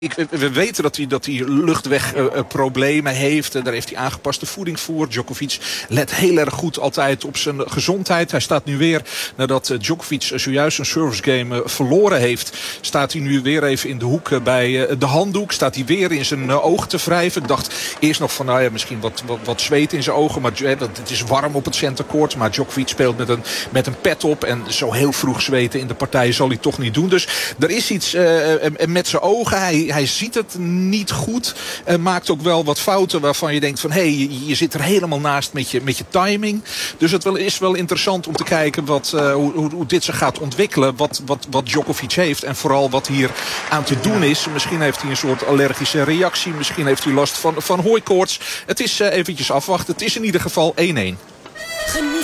We weten dat hij luchtwegproblemen heeft. Daar heeft hij aangepaste voeding voor. Djokovic let heel erg goed altijd op zijn gezondheid. Hij staat nu weer, nadat Djokovic zojuist een service game verloren heeft, staat hij nu weer even in de hoek bij de handdoek. Staat hij weer in zijn ogen te wrijven. Ik dacht eerst nog van, nou ja, misschien wat zweet in zijn ogen. Maar het is warm op het centercourt. Maar Djokovic speelt met een pet op. En zo heel vroeg zweten in de partij zal hij toch niet doen. Dus er is iets met zijn ogen. Hij ziet het niet goed. Maakt ook wel wat fouten waarvan je denkt van, hé, je zit er helemaal naast met je timing. Dus het is wel interessant om te kijken hoe dit zich gaat ontwikkelen. Wat Djokovic heeft. En vooral wat hier aan te doen is. Misschien heeft hij een soort allergische reactie. Misschien heeft hij last van hooikoorts. Het is eventjes afwachten. Het is in ieder geval 1-1.